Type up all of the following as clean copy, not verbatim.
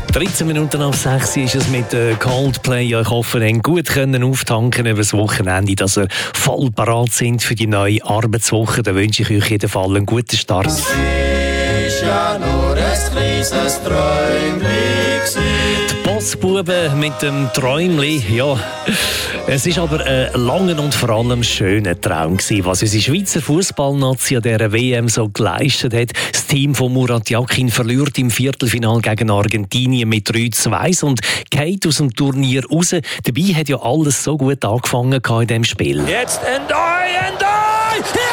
13 Minuten nach 6 ist es mit Coldplay. Ich hoffe, ihr gut können auftanken über das Wochenende, dass ihr voll parat sind für die neue Arbeitswoche. Da wünsche ich euch jeden Fall einen guten Start. Es ist ja nur ein kleines Träumchen. Die Bossbuben mit dem Träumli, ja. Es ist aber ein langer und vor allem schöner Traum gewesen, was unsere Schweizer Fußballnazi an dieser WM so geleistet hat. Das Team von Murat Yakin verliert im Viertelfinale gegen Argentinien mit 3-2 und geht aus dem Turnier raus. Dabei hat ja alles so gut angefangen in diesem Spiel. Jetzt Endoi! Ja!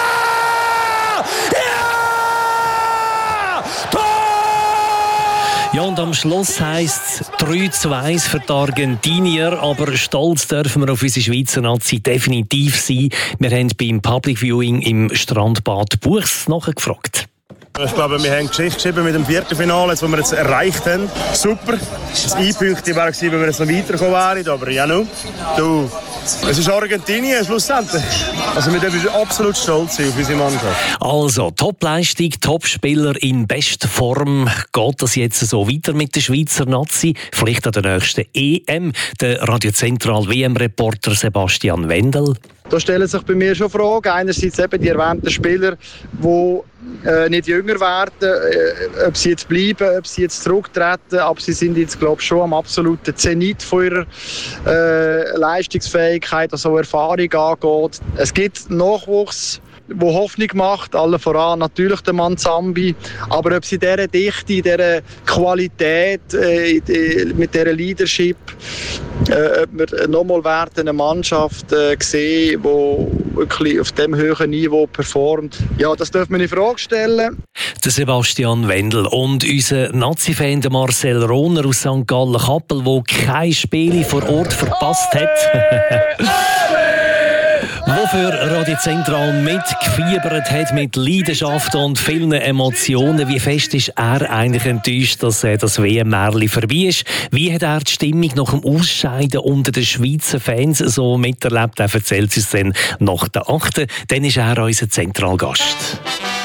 Ja, und am Schluss heisst es 3-2 für die Argentinier, aber stolz dürfen wir auf unsere Schweizer Nazi definitiv sein. Wir haben beim Public Viewing im Strandbad Buchs nachgefragt. Ich glaube, wir haben Geschichte geschrieben mit dem Viertelfinale, das wir jetzt erreicht haben. Super. Das Einpünktchen wäre gewesen, wenn wir jetzt noch weitergekommen wären, aber ja, no. Du, es ist Argentinien schlussendlich. Also wir dürfen absolut stolz sein auf unsere Mannschaft. Also, Topleistung, Topspieler in bester Form. Geht das jetzt so weiter mit der Schweizer Nazi? Vielleicht an der nächsten EM. Der Radio Zentral WM-Reporter Sebastian Wendel. Da stellen sich bei mir schon Fragen. Einerseits eben die erwähnten Spieler, die nicht jünger werden, ob sie jetzt bleiben, ob sie jetzt zurücktreten. Aber sie sind jetzt, glaube ich, schon am absoluten Zenit von ihrer Leistungsfähigkeit, was so Erfahrung angeht. Es gibt Nachwuchs, wo Hoffnung macht, allen voran natürlich der Manzambi, aber ob sie dieser Dichte, dieser Qualität, mit dieser Leadership, ob wir nochmal eine Mannschaft sehen, die wirklich auf diesem hohen Niveau performt, ja, das dürfen wir in Frage stellen. Der Sebastian Wendel und unser Nazi-Fan Marcel Rohner aus St. Gallen-Kappel, der kein Spiel vor Ort verpasst hat. Wofür Radio Zentral mitgefiebert hat, mit Leidenschaft und vielen Emotionen. Wie fest ist er eigentlich enttäuscht, dass das WM-Märchen vorbei ist? Wie hat er die Stimmung nach dem Ausscheiden unter den Schweizer Fans so miterlebt? Er erzählt es uns dann nach der 8. Dann ist er unser Zentralgast.